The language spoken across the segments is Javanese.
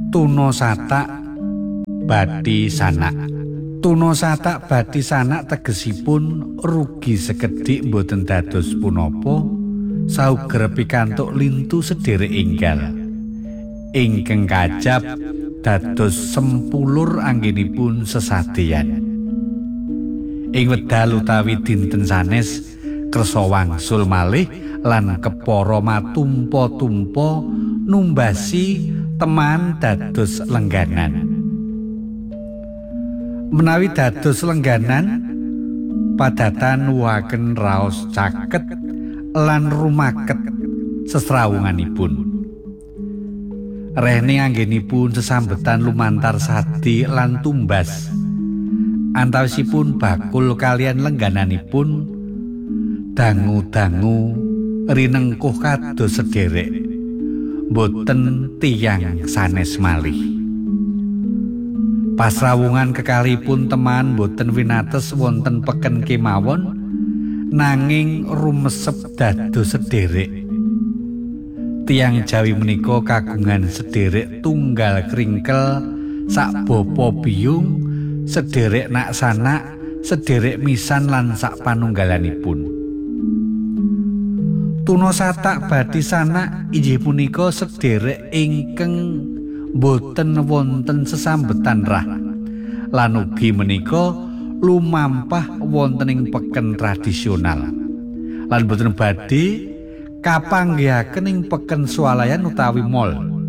Tuna satak badhi sanak. Tuna satak badhi sanak tegesipun rugi sekedhik boten dados punapa sauger pikantuk lintu sedherek enggal. Ingkang kajab dados sempulur anggenipun sesadeyan. Ing wedal utawi dinten sanes kersa wangsul malih lan kepara matumpa-tumpa numbasi teman dados lengganan. Menawi dados lengganan padatan wuhaken raos caket lan rumaket sesrawunganipun. Rene anggenipun sesambetan lumantar sadi lan tumbas. Antawisipun bakul kalian lenggananipun dangu-dangu rinengkuh kados sederek. Boten tiyang sanes malih. Pasrawungan kekalipun teman boten winates wonten peken kemawon nanging rumesep dados sederek. Tiyang Jawi menika kagungan sederek tunggal kringkel sak bapa biyung, sederek nak sanak, sederek misan lan sak panunggalanipun. Tuna satak badhi sanak inggih punika sederek ingkang boten wonten sesambetan rah lan ugi menika lumampah wonten ing peken tradisional lan boten badhe kapanggihaken ing peken swalayan utawi mall.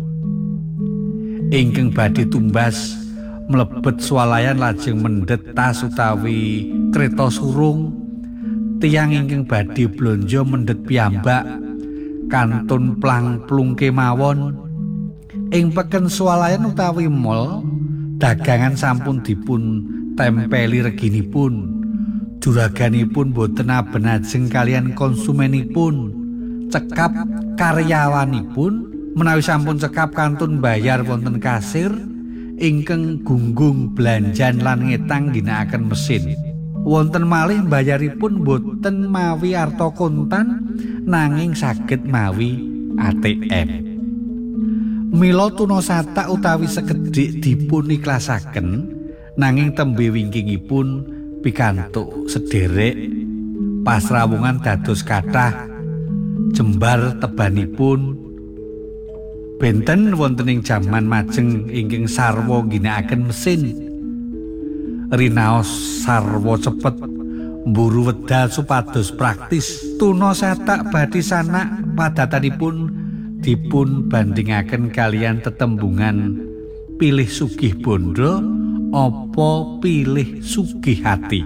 Ingkang badhe tumbas mlebet swalayan lajeng mendhet tas utawi kreta surung. Tiyang ingkang badhe blanja mendhet piyambak kantun plang-plung kemawon. Ing peken swalayan utawi mall dagangan sampun dipun tempeli reginipun. Juraganipun boten aben-ajeng kalian konsumenipun. Cekap karyawanipun menawi sampun cekap kantun bayar wonten kasir ingkang gunggung belanjan lan ngetang ginakaken mesin. Wonten malih bayaripun boten mawi arta kontan nanging saged mawi ATM. Mila tuna satak utawi sekedhik dipun ikhlasaken nanging tembe wingkingipun pikantuk sederek pasrawungan dados kathah jembar tebanipun benten wonten ing jaman majeng ingkang sarwa ginakaken mesin. Rinaos sarwa cepet mburu wedal supados praktis. Tuna satak badhi sanak padatanipun dipun bandingaken kalian tetembungan pilih sugih bondo apa pilih sugih hati.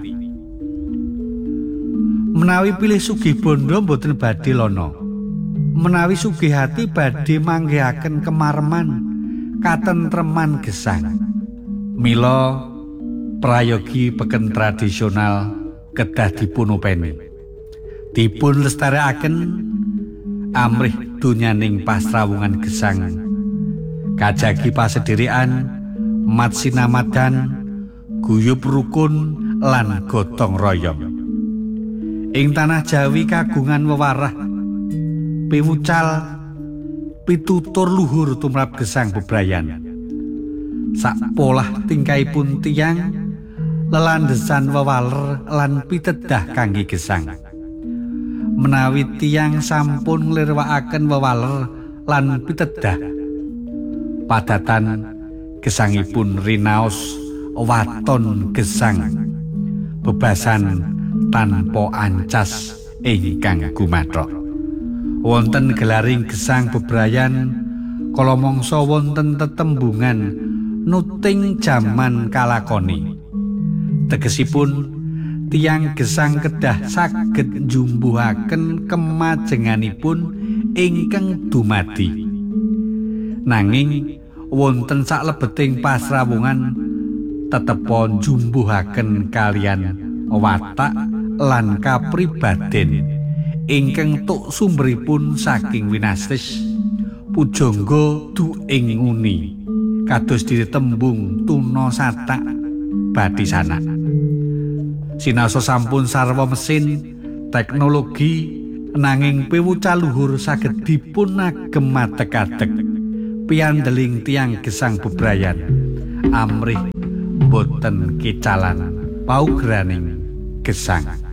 Menawi pilih sugih bondo boten badhe lono. Menawi sugih hati badhe manggihaken kemareman, katentreman gesang. Mila prayogi peken tradisional kedah dipun upeni. Dipun lestarekaken amrih donyaning pasrawungan gesang. Kajagi pasedherekan, mat sinamadan, guyub rukun lan gotong royong. Ing tanah Jawi kagungan wewarah piwucal pitutur luhur tumrap gesang bebrayan. Sak polah tingkahipun tiyang lelandesan wewaler lan pitedah kangge gesang. Menawi tiyang sampun nglirwakaken wewaler lan pitedah padatan gesangipun rinaos waton gesang bebasan tanpa ancas ingkang gumathok. Wonten gelaring gesang bebrayan kala mangsa wonten tetembungan nuting jaman kalakoni. Tegesipun tiyang gesang kedah saged njumbuhaken kemajenganipun ingkang dumadi. Nanging wonten saklebeting pasrawungan tetepa njumbuhaken kalian watak lan kapribaden ingkang tuk sumberipun saking winastis pujangga duing uni kados ditembung tuna satak badhi sanak. Sinasa sampun sarwa mesin teknologi nanging piwucal luhur saged dipun agem adeg-adeg piandeling tiang gesang bebrayan amrih boten kecalan paugraning gesang.